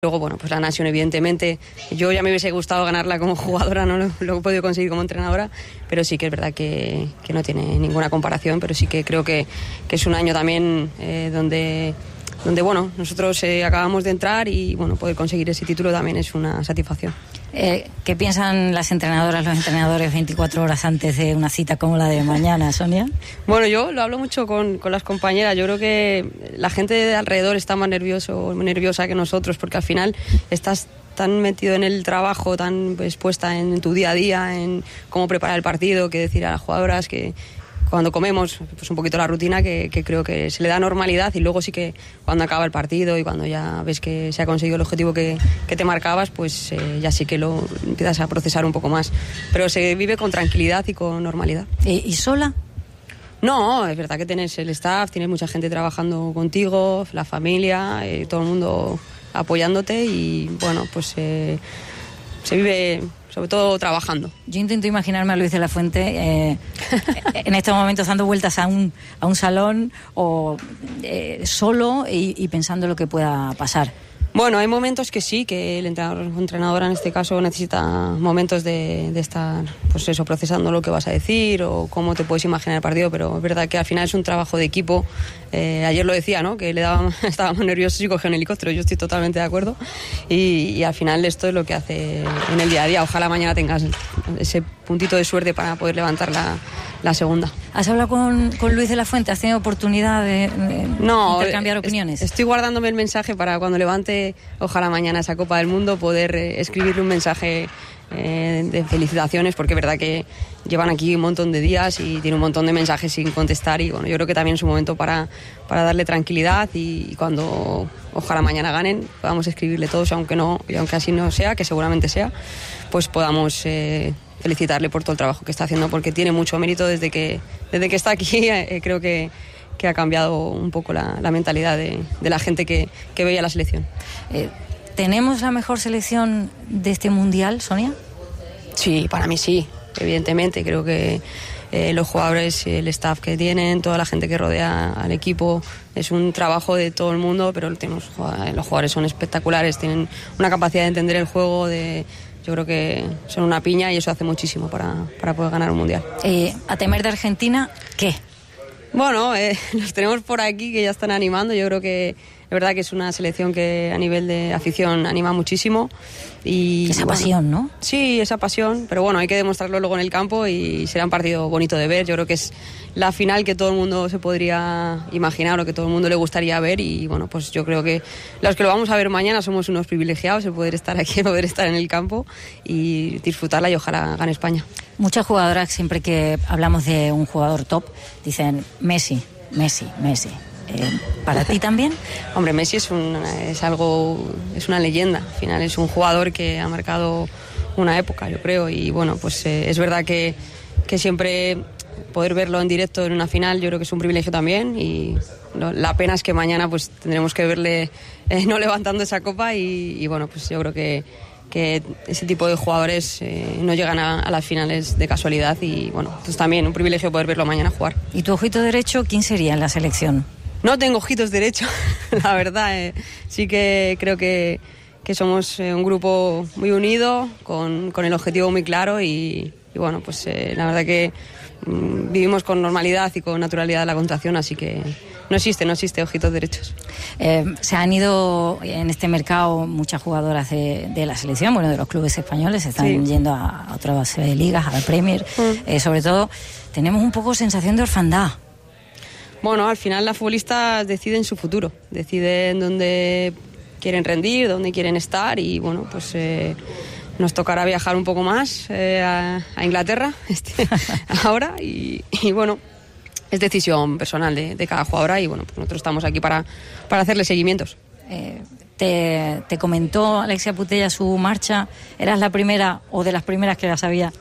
Luego, bueno, pues la Nation, evidentemente, yo ya me hubiese gustado ganarla como jugadora, no lo he podido conseguir como entrenadora, pero sí que es verdad que no tiene ninguna comparación, pero sí que creo que es un año también donde bueno, nosotros acabamos de entrar y bueno, poder conseguir ese título también es una satisfacción. ¿Qué piensan las entrenadoras, los entrenadores 24 horas antes de una cita como la de mañana, Sonia? Bueno, yo lo hablo mucho con las compañeras. Yo creo que la gente de alrededor está más nerviosa que nosotros, porque al final estás tan metido en el trabajo, tan expuesta en tu día a día, en cómo preparar el partido, qué decir a las jugadoras, que cuando comemos, pues un poquito la rutina que creo que se le da normalidad, y luego sí que cuando acaba el partido y cuando ya ves que se ha conseguido el objetivo que te marcabas, pues ya sí que lo empiezas a procesar un poco más. Pero se vive con tranquilidad y con normalidad. ¿Y sola? No, es verdad que tienes el staff, tienes mucha gente trabajando contigo, la familia, todo el mundo apoyándote y bueno, pues se vive sobre todo trabajando. Yo intento imaginarme a Luis de la Fuente en estos momentos dando vueltas a un salón o solo y pensando lo que pueda pasar. Bueno, hay momentos que sí, que el entrenador o entrenadora en este caso necesita momentos de estar, pues eso, procesando lo que vas a decir o cómo te puedes imaginar el partido, pero es verdad que al final es un trabajo de equipo. Ayer lo decía, ¿no? Que estábamos nerviosos y cogió un helicóptero, yo estoy totalmente de acuerdo y al final esto es lo que hace en el día a día. Ojalá mañana tengas ese puntito de suerte para poder levantar la segunda. ¿Has hablado con Luis de la Fuente? ¿Has tenido oportunidad de intercambiar opiniones? Estoy guardándome el mensaje para cuando levante, ojalá mañana, esa Copa del Mundo, poder escribirle un mensaje de felicitaciones, porque es verdad que llevan aquí un montón de días y tiene un montón de mensajes sin contestar y bueno, yo creo que también es un momento para darle tranquilidad y cuando ojalá mañana ganen podamos escribirle todos, aunque así no sea, que seguramente sea, pues podamos felicitarle por todo el trabajo que está haciendo, porque tiene mucho mérito desde que está aquí. Creo que ha cambiado un poco la mentalidad de la gente que veía la selección. ¿Tenemos la mejor selección de este Mundial, Sonia? Sí, para mí sí, evidentemente. Creo que los jugadores, el staff que tienen, toda la gente que rodea al equipo, es un trabajo de todo el mundo, pero los jugadores son espectaculares, tienen una capacidad de entender el juego, yo creo que son una piña y eso hace muchísimo para poder ganar un Mundial. A temer de Argentina, ¿qué? Bueno, los tenemos por aquí que ya están animando. Yo creo que es verdad que es una selección que a nivel de afición anima muchísimo. Y esa pasión, ¿no? Sí, esa pasión, pero bueno, hay que demostrarlo luego en el campo y será un partido bonito de ver. Yo creo que es la final que todo el mundo se podría imaginar o que todo el mundo le gustaría ver y bueno, pues yo creo que los que lo vamos a ver mañana somos unos privilegiados de poder estar aquí, de poder estar en el campo y disfrutarla y ojalá gane España. Muchas jugadoras, siempre que hablamos de un jugador top, dicen Messi. ¿Para ti también? Hombre, Messi es una leyenda. Al final es un jugador que ha marcado una época, yo creo. Y bueno, pues es verdad que siempre poder verlo en directo en una final, yo creo que es un privilegio también. Y la pena es que mañana pues tendremos que verle no levantando esa copa. Y bueno, pues yo creo que ese tipo de jugadores no llegan a las finales de casualidad. Y bueno, pues también un privilegio poder verlo mañana jugar. ¿Y tu ojito derecho quién sería en la selección? No tengo ojitos derechos, la verdad. Sí que creo que somos un grupo muy unido, con el objetivo muy claro y bueno, pues la verdad que vivimos con normalidad y con naturalidad la contratación, así que no existe ojitos derechos. Se han ido en este mercado muchas jugadoras de la selección, bueno, de los clubes españoles, están yendo a otras ligas, a la Premier. Sobre todo, tenemos un poco sensación de orfandad. Bueno, al final las futbolistas deciden su futuro, deciden dónde quieren rendir, dónde quieren estar y bueno, pues nos tocará viajar un poco más a Inglaterra ahora y bueno, es decisión personal de cada jugadora y bueno, pues nosotros estamos aquí para hacerle seguimientos. ¿Te comentó Alexia Putellas su marcha? ¿Eras la primera o de las primeras que la sabía?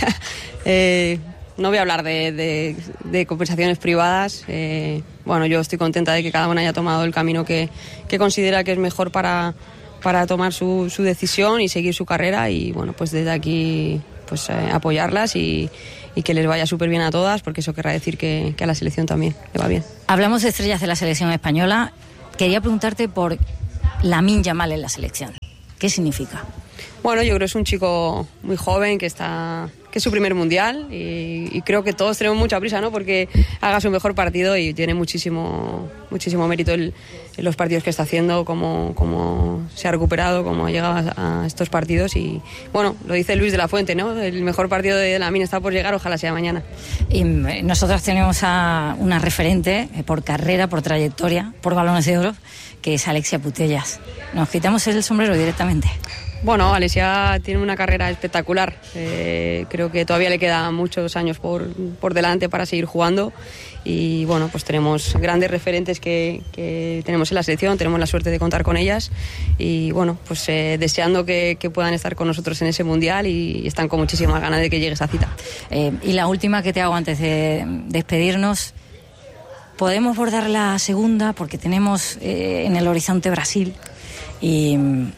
No voy a hablar de conversaciones privadas. Bueno, yo estoy contenta de que cada una haya tomado el camino que considera que es mejor para tomar su decisión y seguir su carrera y bueno, pues desde aquí pues apoyarlas y que les vaya súper bien a todas, porque eso querrá decir que a la selección también le va bien. Hablamos de estrellas de la selección española. Quería preguntarte por Lamine Yamal en la selección? ¿Qué significa? Bueno, yo creo que es un chico muy joven que es su primer mundial y creo que todos tenemos mucha prisa, ¿no? Porque haga su mejor partido y tiene muchísimo mérito en los partidos que está haciendo, cómo se ha recuperado, cómo ha llegado a estos partidos y bueno, lo dice Luis de la Fuente, ¿no? El mejor partido de Lamine está por llegar, ojalá sea mañana. Y nosotros tenemos a una referente por carrera, por trayectoria, por balones de oro, que es Alexia Putellas. Nos quitamos el sombrero directamente. Bueno, Alexia tiene una carrera espectacular. Creo que todavía le quedan muchos años por delante para seguir jugando. Y bueno, pues tenemos grandes referentes que tenemos en la selección, tenemos la suerte de contar con ellas. Y bueno, pues deseando que puedan estar con nosotros en ese mundial y están con muchísimas ganas de que llegue esa cita. Y la última que te hago antes de despedirnos. Podemos bordar la segunda porque tenemos en el horizonte Brasil y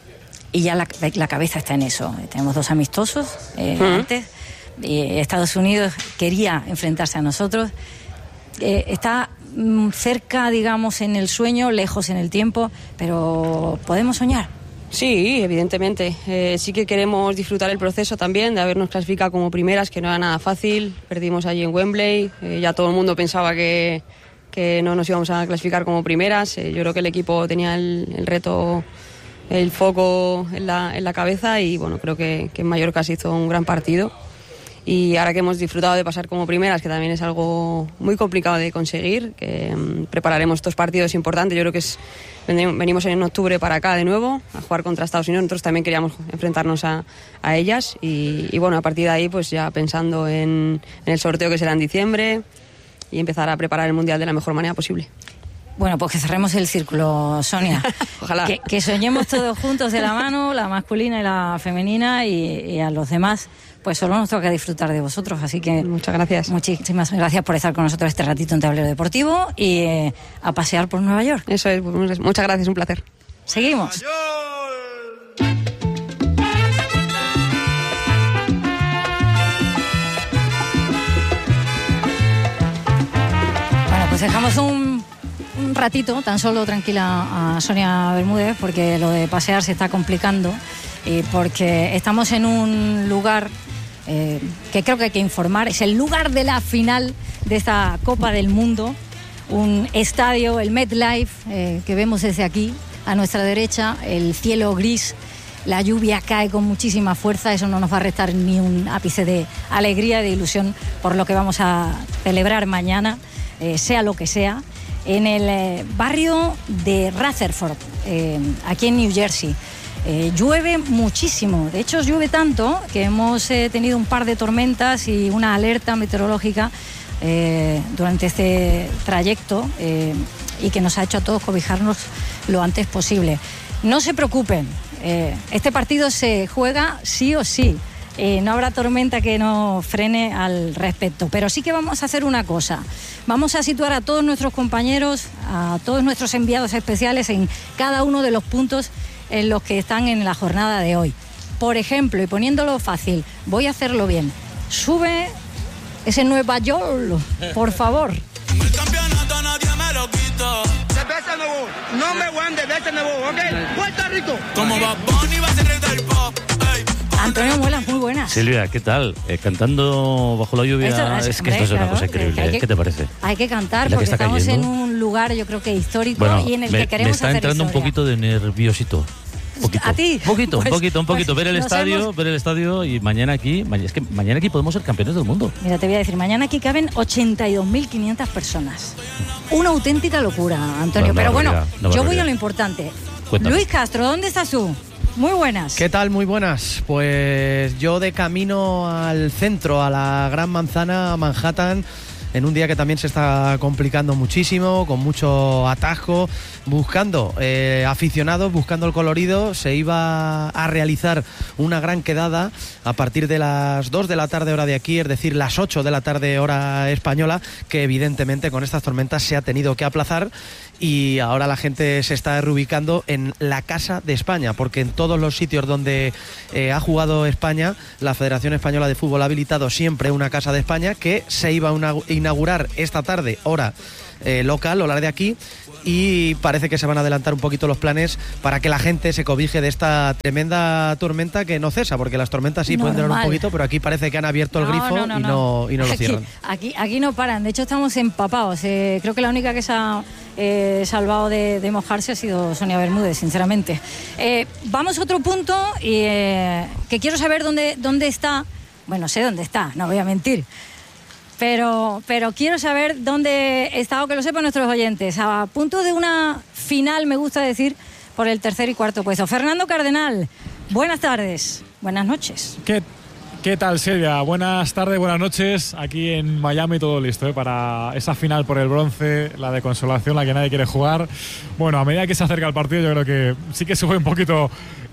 ya la cabeza está en eso. Tenemos 2 amistosos antes. Estados Unidos quería enfrentarse a nosotros. Está cerca, digamos, en el sueño, lejos en el tiempo, pero podemos soñar. Sí, evidentemente. Sí que queremos disfrutar el proceso también de habernos clasificado como primeras, que no era nada fácil. Perdimos allí en Wembley. Ya todo el mundo pensaba que no nos íbamos a clasificar como primeras. Yo creo que el equipo tenía el reto, el foco en la cabeza y bueno, creo que en Mallorca se hizo un gran partido y ahora que hemos disfrutado de pasar como primeras, que también es algo muy complicado de conseguir, que prepararemos estos partidos importantes. Yo creo que venimos en octubre para acá de nuevo a jugar contra Estados Unidos. Nosotros también queríamos enfrentarnos a ellas y bueno, a partir de ahí pues ya pensando en el sorteo que será en diciembre y empezar a preparar el Mundial de la mejor manera posible. Bueno, pues que cerremos el círculo, Sonia. Ojalá. Que soñemos todos juntos de la mano, la masculina y la femenina, y a los demás, pues solo nos toca disfrutar de vosotros. Así que muchas gracias. Muchísimas gracias por estar con nosotros este ratito en Tablero Deportivo y a pasear por Nueva York. Eso es, muchas gracias, un placer. Seguimos. Bueno, pues dejamos un ratito, tan solo tranquila a Sonia Bermúdez, porque lo de pasear se está complicando y porque estamos en un lugar que creo que hay que informar. Es el lugar de la final de esta Copa del Mundo, un estadio, el MetLife, que vemos desde aquí a nuestra derecha, el cielo gris, la lluvia cae con muchísima fuerza. Eso no nos va a restar ni un ápice de alegría y de ilusión por lo que vamos a celebrar mañana, sea lo que sea, en el barrio de Rutherford, aquí en New Jersey. Llueve muchísimo, de hecho llueve tanto que hemos tenido un par de tormentas y una alerta meteorológica durante este trayecto y que nos ha hecho a todos cobijarnos lo antes posible. No se preocupen, este partido se juega sí o sí. No habrá tormenta que nos frene al respecto, pero sí que vamos a hacer una cosa. Vamos a situar a todos nuestros compañeros, a todos nuestros enviados especiales en cada uno de los puntos en los que están en la jornada de hoy. Por ejemplo, y poniéndolo fácil, voy a hacerlo bien. Sube ese Nueva York, por favor. El campeonato nadie me lo quito. Cerveza Nuevo, number one de cerveza Nuevo, ¿ok? Puerto Rico. Como Bad Bunny va a ser el del pop. Antonio Muelas, muy buenas. Silvia, ¿qué tal? Cantando bajo la lluvia, esto es una cosa increíble. ¿Qué te parece? Hay que cantar porque estamos en un lugar, yo creo que histórico, y en el que queremos hacer me está entrando historia. Un poquito de nerviosito. Poquito. ¿A ti? Un poquito. Ver el estadio y mañana aquí, es que mañana aquí podemos ser campeones del mundo. Mira, te voy a decir, mañana aquí caben 82.500 personas. Una auténtica locura, Antonio. Pero bueno, yo voy a lo importante. Cuéntame. Luis Castro, ¿dónde estás tú? Muy buenas. ¿Qué tal? Muy buenas. Pues yo de camino al centro, a la Gran Manzana, a Manhattan, en un día que también se está complicando muchísimo, con mucho atajo, buscando aficionados, buscando el colorido. Se iba a realizar una gran quedada a partir de las 2 de la tarde hora de aquí, es decir, las 8 de la tarde hora española, que evidentemente con estas tormentas se ha tenido que aplazar. Y ahora la gente se está reubicando en la Casa de España, porque en todos los sitios donde ha jugado España, la Federación Española de Fútbol ha habilitado siempre una Casa de España que se iba a inaugurar esta tarde, hora local, o la de aquí, y parece que se van a adelantar un poquito los planes para que la gente se cobije de esta tremenda tormenta que no cesa, porque las tormentas sí pueden durar un poquito, pero aquí parece que han abierto el grifo y no lo cierran. Aquí no paran, de hecho estamos empapados. Creo que la única que se ha salvado de mojarse ha sido Sonia Bermúdez, sinceramente. Vamos a otro punto que quiero saber dónde está. Bueno, sé dónde está, no voy a mentir. Pero quiero saber dónde está, o que lo sepan nuestros oyentes. A punto de una final, me gusta decir, por el tercer y cuarto puesto. Fernando Cardenal, buenas tardes, buenas noches. ¿Qué tal, Silvia? Buenas tardes, buenas noches. Aquí en Miami todo listo para esa final por el bronce, la de consolación, la que nadie quiere jugar. Bueno, a medida que se acerca el partido, yo creo que sí que sube un poquito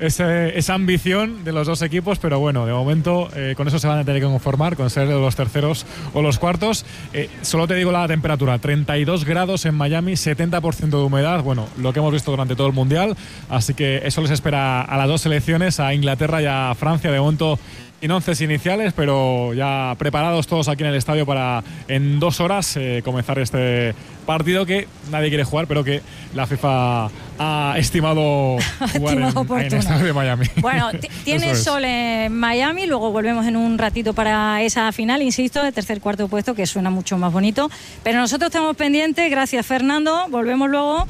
esa ambición de los dos equipos, pero bueno, de momento con eso se van a tener que conformar, con ser los terceros o los cuartos. Solo te digo la temperatura, 32 grados en Miami, 70% de humedad, bueno, lo que hemos visto durante todo el Mundial, así que eso les espera a las dos selecciones, a Inglaterra y a Francia, de momento sin onces iniciales, pero ya preparados todos aquí en el estadio para en 2 horas comenzar este partido que nadie quiere jugar, pero que la FIFA ha estimado jugar en el estadio de Miami. Bueno, tienes sol en Miami, luego volvemos en un ratito para esa final, insisto, de tercer cuarto puesto, que suena mucho más bonito, pero nosotros estamos pendientes. Gracias, Fernando, volvemos luego.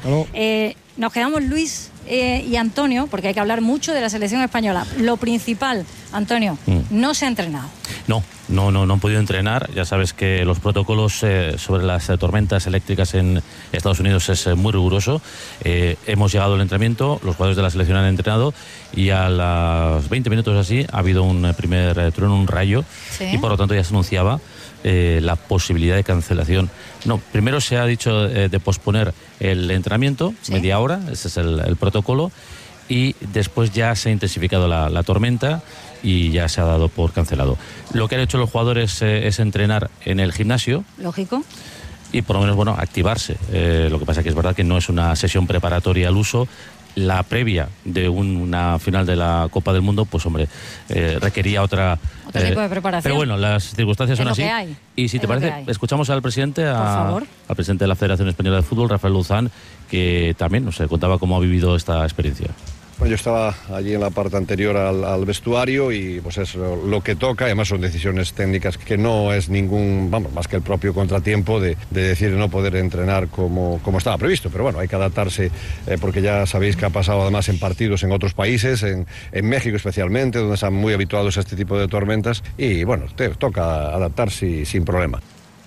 Nos quedamos Luis y Antonio, porque hay que hablar mucho de la selección española. Lo principal, Antonio, no se ha entrenado. No han podido entrenar. Ya sabes que los protocolos sobre las tormentas eléctricas en Estados Unidos es muy riguroso. Hemos llegado al entrenamiento, los jugadores de la selección han entrenado y a los 20 minutos así ha habido un primer trueno, un rayo, ¿sí? Y por lo tanto ya se anunciaba la posibilidad de cancelación. No, primero se ha dicho de posponer el entrenamiento, ¿sí? Media hora, ese es el protocolo, y después ya se ha intensificado la tormenta y ya se ha dado por cancelado. Lo que han hecho los jugadores es entrenar en el gimnasio. Lógico. Y por lo menos, bueno, activarse. Lo que pasa es que es verdad que no es una sesión preparatoria al uso. La previa de una final de la Copa del Mundo, pues hombre, requería otro tipo de preparación. Pero bueno, las circunstancias son así. Y si te parece, escuchamos al presidente, al presidente de la Federación Española de Fútbol, Rafael Luzán, que también nos contaba cómo ha vivido esta experiencia. Yo estaba allí en la parte anterior al vestuario y pues es lo que toca. Además son decisiones técnicas que no es ningún, más que el propio contratiempo de decir no poder entrenar como estaba previsto. Pero bueno, hay que adaptarse porque ya sabéis que ha pasado además en partidos en otros países, en México especialmente, donde están muy habituados a este tipo de tormentas y bueno, te toca adaptarse sin problema.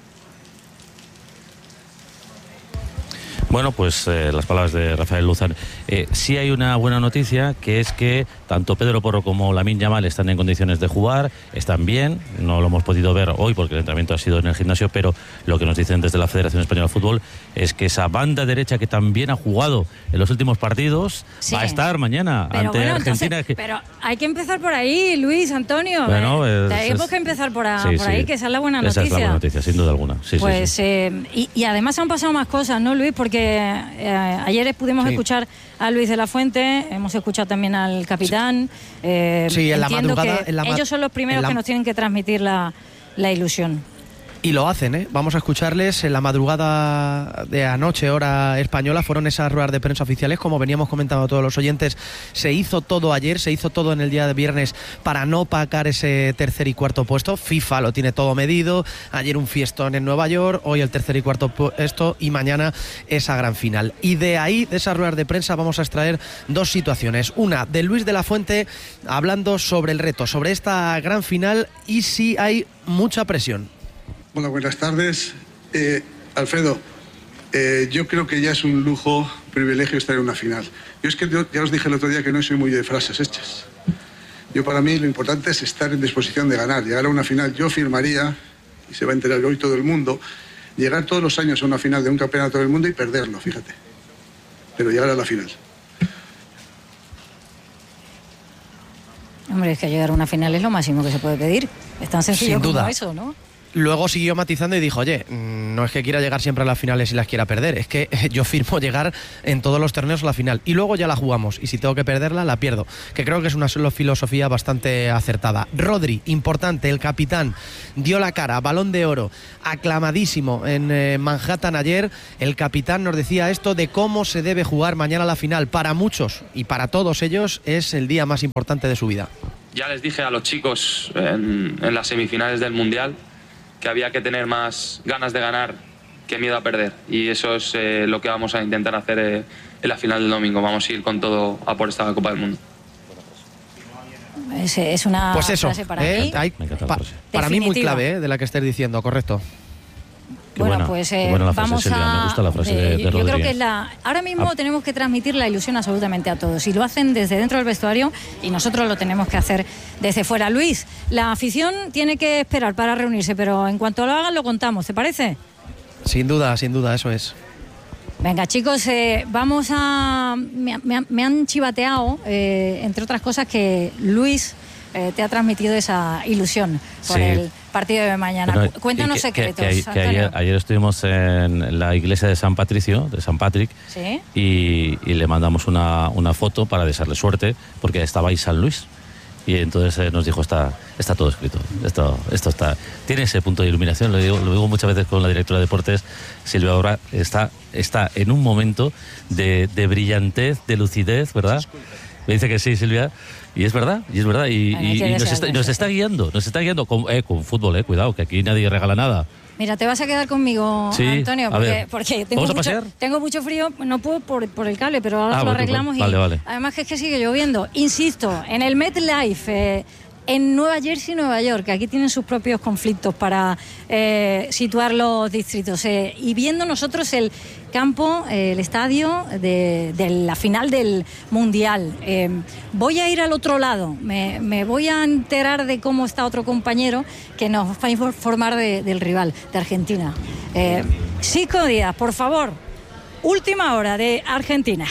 Bueno, pues las palabras de Rafael Luzán. Sí hay una buena noticia, que es que tanto Pedro Porro como Lamine Yamal están en condiciones de jugar, están bien, no lo hemos podido ver hoy porque el entrenamiento ha sido en el gimnasio, pero lo que nos dicen desde la Federación Española de Fútbol es que esa banda derecha que también ha jugado en los últimos partidos va a estar mañana ante Argentina. Entonces, pero hay que empezar por ahí, Luis, Antonio. Bueno, tenemos que empezar por ahí, que esa es la buena noticia. Esa es la buena noticia, sin duda alguna. Pues y además han pasado más cosas, ¿no, Luis? Porque ayer pudimos escuchar a Luis de la Fuente, hemos escuchado también al capitán. En la madrugada. Ellos son los primeros que nos tienen que transmitir la ilusión. Y lo hacen, ¿eh? Vamos a escucharles. En la madrugada de anoche, hora española, fueron esas ruedas de prensa oficiales, como veníamos comentando a todos los oyentes. Se hizo todo ayer, se hizo todo en el día de viernes para no opacar ese tercer y cuarto puesto. FIFA lo tiene todo medido. Ayer un fiestón en Nueva York, hoy el tercer y cuarto puesto y mañana esa gran final. Y de ahí, de esas ruedas de prensa, vamos a extraer dos situaciones. Una de Luis de la Fuente hablando sobre el reto, sobre esta gran final y si hay mucha presión. Hola, buenas tardes. Alfredo, yo creo que ya es un lujo, privilegio estar en una final. Yo es que ya os dije el otro día que no soy muy de frases hechas. Yo para mí lo importante es estar en disposición de ganar, llegar a una final. Yo firmaría, y se va a enterar hoy todo el mundo, llegar todos los años a una final de un campeonato del mundo y perderlo, fíjate. Pero llegar a la final. Hombre, es que llegar a una final es lo máximo que se puede pedir. Es tan sencillo como eso, ¿no? Luego siguió matizando y dijo, oye, no es que quiera llegar siempre a las finales y las quiera perder, es que yo firmo llegar en todos los torneos a la final y luego ya la jugamos y si tengo que perderla, la pierdo, que creo que es una filosofía bastante acertada. Rodri, importante, el capitán, dio la cara, Balón de Oro, aclamadísimo en Manhattan ayer. El capitán nos decía esto de cómo se debe jugar mañana la final. Para muchos y para todos ellos es el día más importante de su vida. Ya les dije a los chicos en las semifinales del Mundial que había que tener más ganas de ganar que miedo a perder. Y eso es lo que vamos a intentar hacer en la final del domingo. Vamos a ir con todo a por esta Copa del Mundo. Es una pues eso, frase para mí. Para mí muy clave, de la que estés diciendo, correcto. Bueno, pues vamos a... Me gusta la frase de yo Rodri. creo que ahora mismo tenemos que transmitir la ilusión absolutamente a todos. Y lo hacen desde dentro del vestuario y nosotros lo tenemos que hacer desde fuera. Luis, la afición tiene que esperar para reunirse, pero en cuanto lo hagan lo contamos, ¿te parece? Sin duda, eso es. Venga, chicos, vamos a... Me han chivateado, entre otras cosas, que Luis te ha transmitido esa ilusión por el partido de mañana. Bueno, cuéntanos secretos. Ayer estuvimos en la iglesia de San Patricio, de San Patrick, ¿sí? y le mandamos una foto para desearle suerte, porque estaba ahí San Luis. Y entonces nos dijo, está todo escrito, esto está, tiene ese punto de iluminación, lo digo muchas veces con la directora de deportes, Silvia Obra, está en un momento de brillantez, de lucidez, ¿verdad? Me dice que sí, Silvia, y es verdad, y nos está guiando con fútbol, cuidado, que aquí nadie regala nada. Mira, te vas a quedar conmigo, sí, Antonio, porque tengo mucho frío, no puedo por el cable, pero ahora lo arreglamos. Vale. Además que es que sigue lloviendo. Insisto, en el MetLife, en Nueva Jersey, Nueva York, aquí tienen sus propios conflictos para situar los distritos. Y viendo nosotros el campo, el estadio de la final del Mundial. Voy a ir al otro lado, me voy a enterar de cómo está otro compañero que nos va a informar del rival, de Argentina. Sisco Díaz, por favor, última hora de Argentina.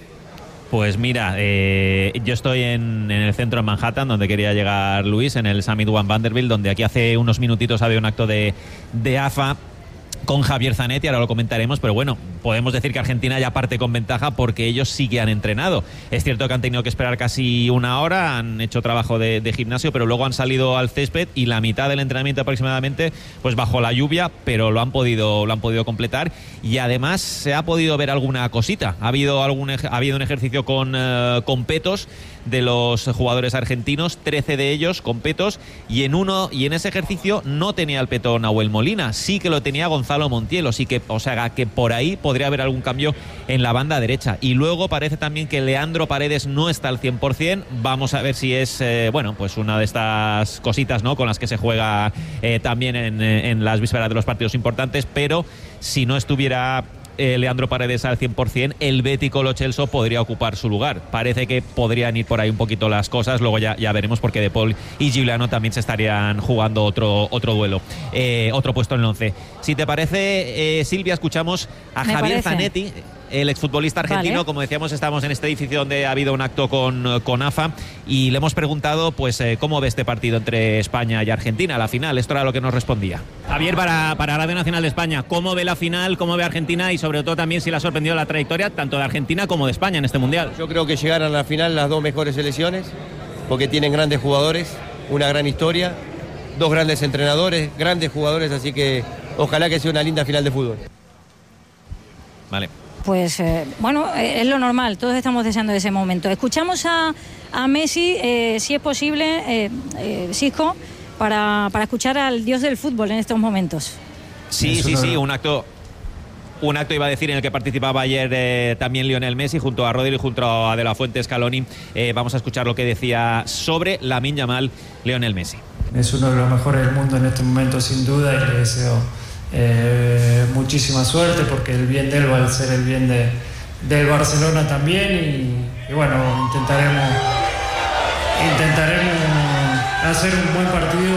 Pues mira, yo estoy en el centro de Manhattan, donde quería llegar Luis, en el Summit One Vanderbilt, donde aquí hace unos minutitos había un acto de AFA con Javier Zanetti, ahora lo comentaremos, pero bueno, podemos decir que Argentina ya parte con ventaja porque ellos sí que han entrenado. Es cierto que han tenido que esperar casi una hora, han hecho trabajo de gimnasio, pero luego han salido al césped y la mitad del entrenamiento aproximadamente, pues bajo la lluvia, pero lo han podido completar y además se ha podido ver alguna cosita. Ha habido un ejercicio con petos de los jugadores argentinos, 13 de ellos con petos, y en ese ejercicio no tenía el peto Nahuel Molina, sí que lo tenía Gonzalo Montiel, o sea que por ahí podría haber algún cambio en la banda derecha. Y luego parece también que Leandro Paredes no está al 100%, vamos a ver si es pues una de estas cositas, ¿no?, con las que se juega también en las vísperas de los partidos importantes, pero si no estuviera Leandro Paredes al 100%, el bético Lo Celso podría ocupar su lugar. Parece que podrían ir por ahí un poquito las cosas, luego ya veremos, porque De Paul y Giuliano también se estarían jugando otro duelo, otro puesto en el 11. Si te parece, Silvia, escuchamos a Javier Zanetti, el exfutbolista argentino. Vale. Como decíamos, estamos en este edificio donde ha habido un acto con AFA y le hemos preguntado cómo ve este partido entre España y Argentina, la final. Esto era lo que nos respondía. Javier, para Radio Nacional de España, ¿cómo ve la final, cómo ve Argentina y sobre todo también si le ha sorprendido la trayectoria tanto de Argentina como de España en este Mundial? Yo creo que llegaron a la final las dos mejores selecciones porque tienen grandes jugadores, una gran historia, dos grandes entrenadores, grandes jugadores, así que ojalá que sea una linda final de fútbol. Vale. Pues es lo normal, todos estamos deseando ese momento. Escuchamos a Messi, si es posible, Sisco, para escuchar al dios del fútbol en estos momentos. Sí, un acto iba a decir en el que participaba ayer también Lionel Messi junto a Rodri y junto a De La Fuente Scaloni. Vamos a escuchar lo que decía sobre Lamine Yamal Lionel Messi. Es uno de los mejores del mundo en este momento, sin duda, y le deseo muchísima suerte, porque el bien de él va a ser el bien del Barcelona también, y bueno, intentaremos hacer un buen partido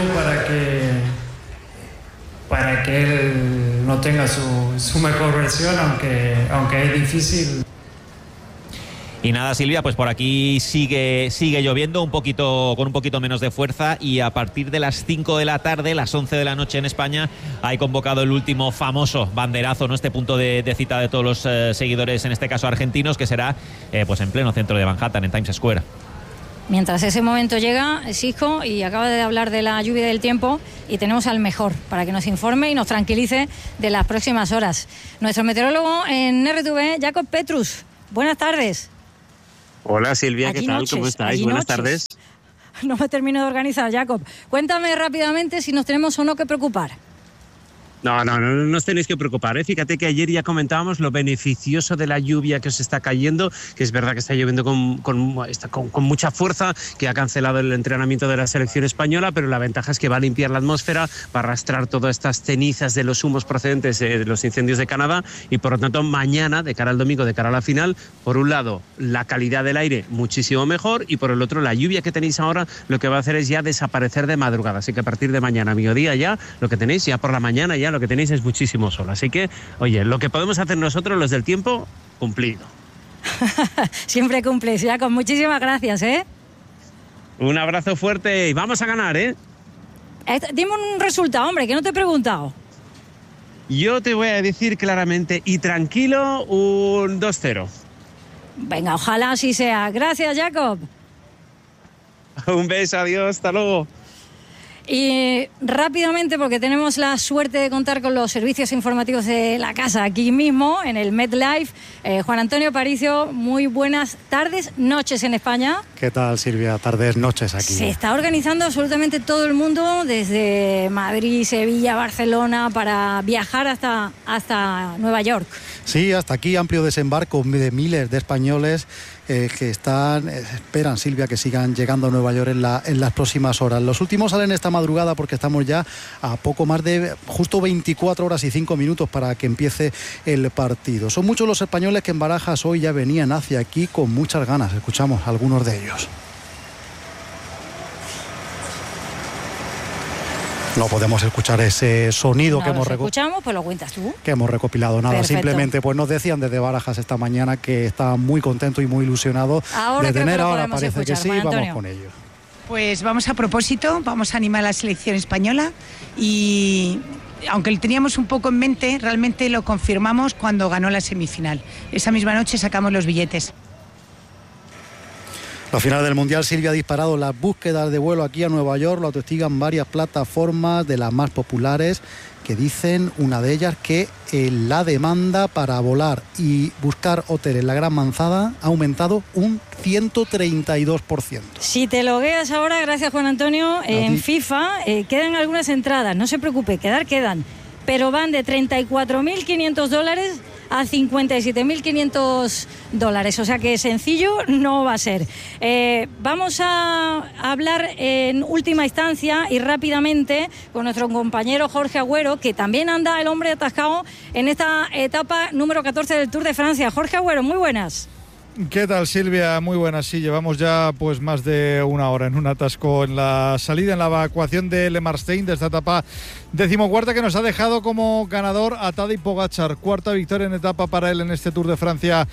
para que él no tenga su mejor versión, aunque es difícil. Y nada, Silvia, pues por aquí sigue lloviendo con un poquito menos de fuerza, y a partir de las 5 de la tarde, las 11 de la noche en España, hay convocado el último famoso banderazo, ¿no? Este punto de cita de todos los seguidores, en este caso argentinos, que será pues en pleno centro de Manhattan, en Times Square. Mientras ese momento llega, Sisco, y acaba de hablar de la lluvia y del tiempo, y tenemos al mejor para que nos informe y nos tranquilice de las próximas horas. Nuestro meteorólogo en RTV, Jacob Petrus. Buenas tardes. Hola Silvia, Allí ¿qué tal? noches, ¿Cómo estáis? allí Buenas noches. tardes. No me termino de organizar, Jacob. Cuéntame rápidamente si nos tenemos o no que preocupar. No os tenéis que preocupar, ¿eh? Fíjate que ayer ya comentábamos lo beneficioso de la lluvia que os está cayendo, que es verdad que está lloviendo con mucha fuerza, que ha cancelado el entrenamiento de la selección española, pero la ventaja es que va a limpiar la atmósfera, va a arrastrar todas estas cenizas de los humos procedentes de los incendios de Canadá, y por lo tanto mañana, de cara al domingo, de cara a la final, por un lado la calidad del aire muchísimo mejor, y por el otro la lluvia que tenéis ahora lo que va a hacer es ya desaparecer de madrugada, así que a partir de mañana, mediodía ya, lo que tenéis ya por la mañana ya lo que tenéis es muchísimo sol. Así que, oye, lo que podemos hacer nosotros, los del tiempo, cumplido. Siempre cumples, Jacob. Muchísimas gracias, ¿eh? Un abrazo fuerte y vamos a ganar, ¿eh? Dime un resultado, hombre, que no te he preguntado. Yo te voy a decir claramente y tranquilo un 2-0. Venga, ojalá así sea. Gracias, Jacob. Un beso, adiós, hasta luego. Y rápidamente, porque tenemos la suerte de contar con los servicios informativos de la casa aquí mismo, en el MetLife. Juan Antonio Aparicio, muy buenas tardes, noches en España. ¿Qué tal, Silvia? Tardes, noches aquí. Se está organizando absolutamente todo el mundo, desde Madrid, Sevilla, Barcelona, para viajar hasta Nueva York. Sí, hasta aquí amplio desembarco de miles de españoles que esperan, Silvia, que sigan llegando a Nueva York en las próximas horas. Los últimos salen esta madrugada porque estamos ya a poco más de justo 24 horas y 5 minutos para que empiece el partido. Son muchos los españoles que en Barajas hoy ya venían hacia aquí con muchas ganas. Escuchamos a algunos de ellos. No podemos escuchar ese sonido que hemos escuchamos, pues lo cuentas tú. Que hemos recopilado. Nada, perfecto. Simplemente pues nos decían desde Barajas esta mañana que estaban muy contentos y muy ilusionados ahora de tener. Ahora parece escuchar, que sí, vamos con ellos. Pues vamos a propósito, vamos a animar a la selección española, y aunque lo teníamos un poco en mente, realmente lo confirmamos cuando ganó la semifinal. Esa misma noche sacamos los billetes. La final del Mundial, Silvia, ha disparado las búsquedas de vuelo aquí a Nueva York. Lo atestiguan varias plataformas de las más populares, que dicen, una de ellas, que la demanda para volar y buscar hotel en la Gran Manzana ha aumentado un 132%. Si te logueas ahora, gracias Juan Antonio, en FIFA quedan algunas entradas, no se preocupe, quedan, pero van de $34.500 a $57.500, o sea que sencillo no va a ser. Vamos a hablar en última instancia y rápidamente con nuestro compañero Jorge Agüero, que también anda el hombre atascado en esta etapa número 14 del Tour de Francia. Jorge Agüero, muy buenas. ¿Qué tal, Silvia? Muy buenas. Sí, llevamos ya pues más de una hora en un atasco en la salida, en la evacuación de Le Marstein, de esta etapa 14ª, que nos ha dejado como ganador a Tadej Pogačar. 4ª victoria en etapa para él en este Tour de Francia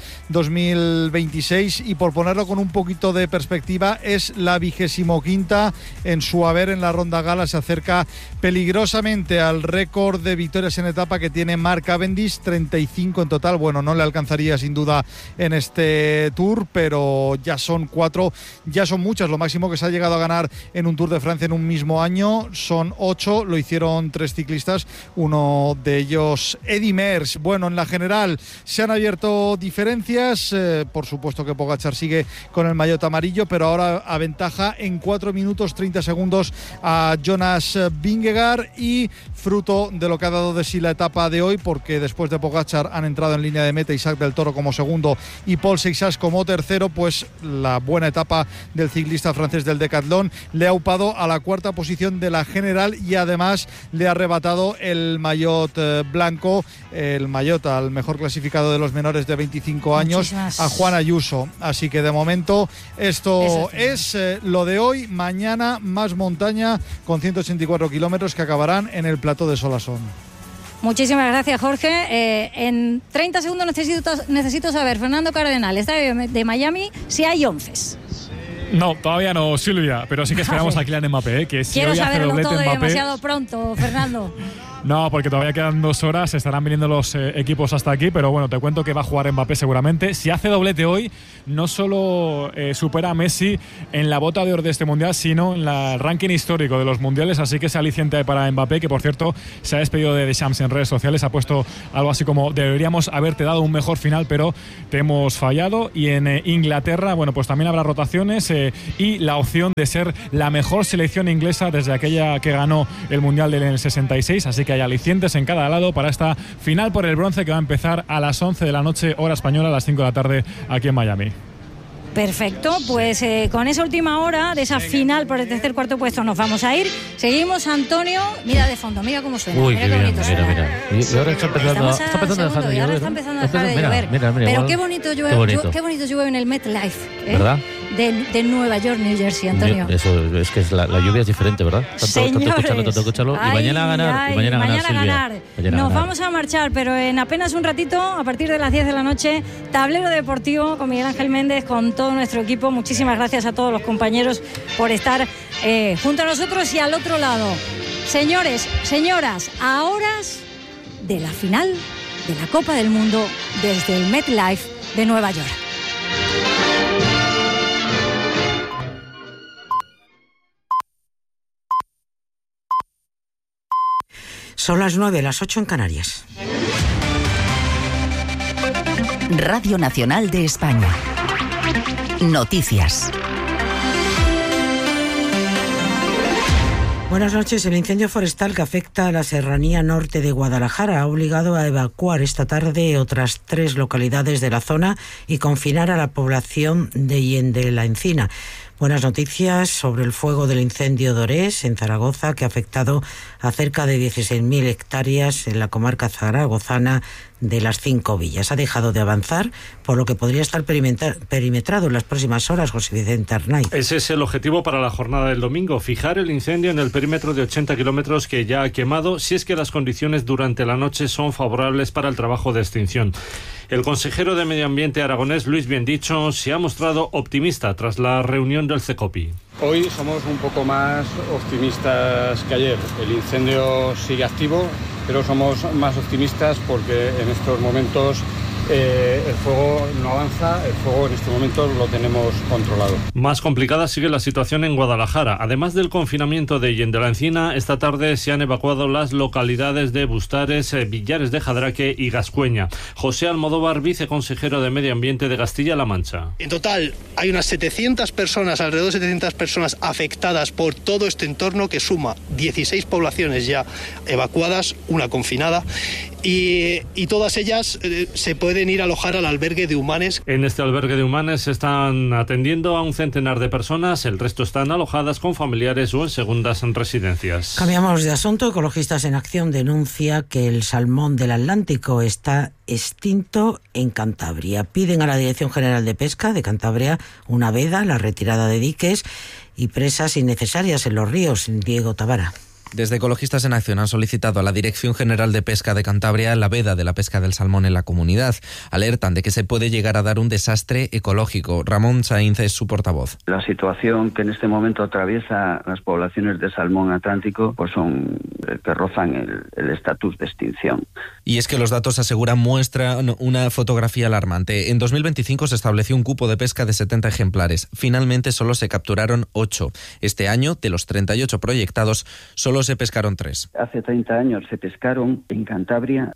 2026, y por ponerlo con un poquito de perspectiva, es la 25ª en su haber en la Ronda Gala. Se acerca peligrosamente al récord de victorias en etapa que tiene Mark Cavendish, 35 en total. Bueno, no le alcanzaría sin duda en este Tour, pero ya son 4, ya son muchas. Lo máximo que se ha llegado a ganar en un Tour de Francia en un mismo año son 8, lo hicieron 3 ciclistas, uno de ellos Eddy Merckx. Bueno, en la general se han abierto diferencias, por supuesto que Pogačar sigue con el maillot amarillo, pero ahora aventaja en 4 minutos 30 segundos a Jonas Vingegaard, y fruto de lo que ha dado de sí la etapa de hoy, porque después de Pogačar han entrado en línea de meta Isaac del Toro como segundo y Paul Seixas como tercero, pues la buena etapa del ciclista francés del Decathlon le ha upado a la 4ª posición de la general, y además le ha arrebatado el maillot blanco, el maillot al mejor clasificado de los menores de 25 años, a Juan Ayuso. Así que de momento esto es lo de hoy. Mañana más montaña con 184 kilómetros que acabarán en el plató de Solasson. Muchísimas gracias, Jorge. En 30 segundos necesito saber, Fernando Cardenal, estadio de Miami, si hay 11. No, todavía no, Silvia, pero sí que esperamos a Kylian Mbappé, que si quiero hoy hace saberlo doblete todo Mbappé... demasiado pronto, Fernando. No, porque todavía quedan 2 horas, estarán viniendo los equipos hasta aquí, pero bueno, te cuento que va a jugar Mbappé seguramente. Si hace doblete hoy, no solo supera a Messi en la bota de oro de este Mundial, sino en el ranking histórico de los Mundiales, así que ese aliciente para Mbappé, que por cierto se ha despedido de Deschamps en redes sociales, ha puesto algo así como: deberíamos haberte dado un mejor final, pero te hemos fallado. Y en Inglaterra, bueno, pues también habrá rotaciones y la opción de ser la mejor selección inglesa desde aquella que ganó el Mundial en el 66, así que hay alicientes en cada lado para esta final por el bronce que va a empezar a las 11 de la noche, hora española, a las 5 de la tarde aquí en Miami. Perfecto, pues con esa última hora de esa final por el tercer cuarto puesto nos vamos a ir. Seguimos, Antonio, mira de fondo, mira cómo suena. Uy, mira qué bonito bien, mira. Y ahora está empezando a dejar de llover. Ahora está empezando a dejar de llover. Mira, pero igual, qué bonito llueve en el MetLife, ¿verdad? De Nueva York, New Jersey, Antonio. Eso es que la lluvia es diferente, ¿verdad? Tanto escucharlo. Y mañana a ganar. Y mañana a ganar. Nos vamos a marchar, pero en apenas un ratito, a partir de las 10 de la noche, Tablero Deportivo con Miguel Ángel Méndez, con todo nuestro equipo. Muchísimas gracias a todos los compañeros por estar junto a nosotros y al otro lado. Señores, señoras, a horas de la final de la Copa del Mundo desde el MetLife de Nueva York. Son las 9, las 8 en Canarias. Radio Nacional de España. Noticias. Buenas noches. El incendio forestal que afecta a la serranía norte de Guadalajara ha obligado a evacuar esta tarde otras 3 localidades de la zona y confinar a la población de Allende la Encina. Buenas noticias sobre el fuego del incendio de Orés, en Zaragoza, que ha afectado a cerca de 16.000 hectáreas en la comarca zaragozana de las 5 villas. Ha dejado de avanzar, por lo que podría estar perimetrado en las próximas horas, José Vicente Arnaiz. Ese es el objetivo para la jornada del domingo, fijar el incendio en el perímetro de 80 kilómetros que ya ha quemado, si es que las condiciones durante la noche son favorables para el trabajo de extinción. El consejero de Medio Ambiente aragonés, Luis Biendicho, se ha mostrado optimista tras la reunión del CECOPI. Hoy somos un poco más optimistas que ayer. El incendio sigue activo, pero somos más optimistas porque en estos momentos el fuego no avanza, el fuego en este momento lo tenemos controlado. Más complicada sigue la situación en Guadalajara. Además del confinamiento de Allende la Encina, esta tarde se han evacuado las localidades de Bustares, Villares de Jadraque y Gascueña. José Almodóvar, viceconsejero de Medio Ambiente de Castilla-La Mancha. En total hay unas 700 personas, alrededor de 700 personas afectadas por todo este entorno, que suma 16 poblaciones ya evacuadas, una confinada, y todas ellas se pueden ir a alojar al albergue de Humanes. En este albergue de Humanes están atendiendo a un centenar de personas, el resto están alojadas con familiares o en segundas residencias. Cambiamos de asunto. Ecologistas en Acción denuncia que el salmón del Atlántico está extinto en Cantabria. Piden a la Dirección General de Pesca de Cantabria una veda, la retirada de diques y presas innecesarias en los ríos. Diego Tavara. Desde Ecologistas en Acción han solicitado a la Dirección General de Pesca de Cantabria la veda de la pesca del salmón en la comunidad. Alertan de que se puede llegar a dar un desastre ecológico. Ramón Sainz es su portavoz. La situación que en este momento atraviesa las poblaciones de salmón atlántico pues son que rozan el estatus de extinción. Y es que los datos aseguran muestran una fotografía alarmante. En 2025 se estableció un cupo de pesca de 70 ejemplares. Finalmente solo se capturaron 8. Este año, de los 38 proyectados, solo se pescaron 3. Hace 30 años se pescaron en Cantabria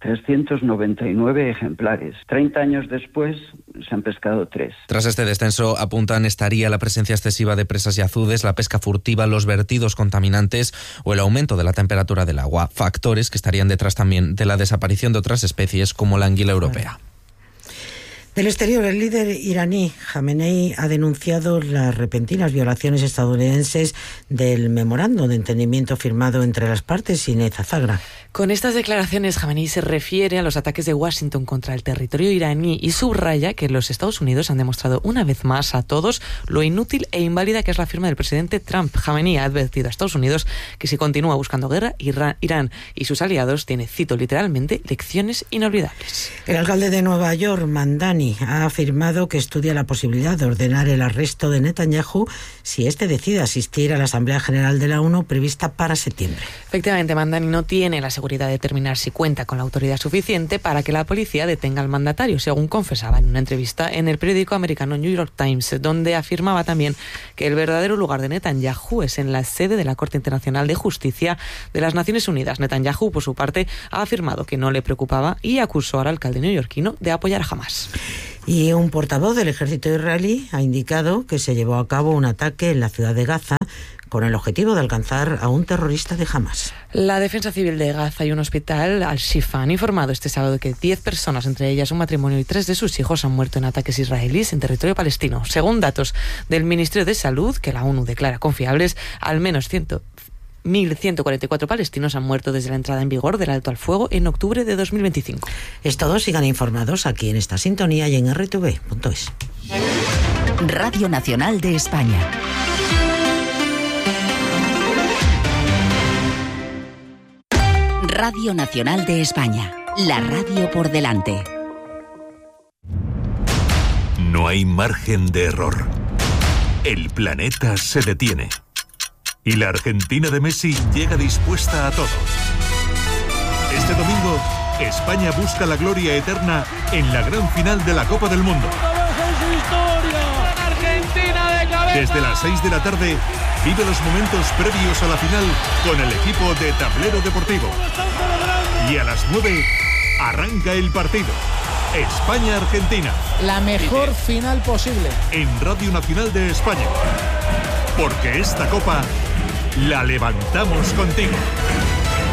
399 ejemplares. 30 años después se han pescado 3. Tras este descenso, apuntan, estaría la presencia excesiva de presas y azudes, la pesca furtiva, los vertidos contaminantes o el aumento de la temperatura del agua. Factores que estarían detrás también de la desaparición de otras especies como la anguila europea. Del exterior, el líder iraní Jamenei ha denunciado las repentinas violaciones estadounidenses del memorando de entendimiento firmado entre las partes sin Zazagra. Con estas declaraciones, Jamenei se refiere a los ataques de Washington contra el territorio iraní y subraya que los Estados Unidos han demostrado una vez más a todos lo inútil e inválida que es la firma del presidente Trump. Jamenei ha advertido a Estados Unidos que si continúa buscando guerra, Irán y sus aliados tiene, cito literalmente, lecciones inolvidables. El alcalde de Nueva York, Mandani, ha afirmado que estudia la posibilidad de ordenar el arresto de Netanyahu si éste decide asistir a la Asamblea General de la ONU prevista para septiembre. Efectivamente, Mandani no tiene la seguridad de determinar si cuenta con la autoridad suficiente para que la policía detenga al mandatario, según confesaba en una entrevista en el periódico americano New York Times, donde afirmaba también que el verdadero lugar de Netanyahu es en la sede de la Corte Internacional de Justicia de las Naciones Unidas. Netanyahu, por su parte, ha afirmado que no le preocupaba y acusó al alcalde neoyorquino de apoyar a Hamás. Y un portavoz del ejército israelí ha indicado que se llevó a cabo un ataque en la ciudad de Gaza con el objetivo de alcanzar a un terrorista de Hamás. La Defensa Civil de Gaza y un hospital, Al-Shifa, han informado este sábado que 10 personas, entre ellas un matrimonio y 3 de sus hijos, han muerto en ataques israelíes en territorio palestino. Según datos del Ministerio de Salud, que la ONU declara confiables, al menos 1.144 palestinos han muerto desde la entrada en vigor del alto al fuego en octubre de 2025. Es todo, sigan informados aquí en esta sintonía y en rtv.es. Radio Nacional de España. Radio Nacional de España, la radio por delante. No hay margen de error. El planeta se detiene. Y la Argentina de Messi llega dispuesta a todo. Este domingo, España busca la gloria eterna en la gran final de la Copa del Mundo. Desde las 6 de la tarde, vive los momentos previos a la final con el equipo de Tablero Deportivo. Y a las 9, arranca el partido. España-Argentina. La mejor final posible. En Radio Nacional de España. Porque esta copa la levantamos contigo.